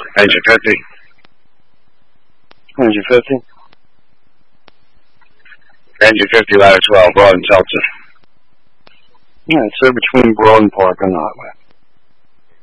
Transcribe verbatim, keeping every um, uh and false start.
Engine fifty. Engine fifty. Engine fifty, ladder twelve, Broad and Chelsea. Yeah, it's there between Broad and Park on the highway.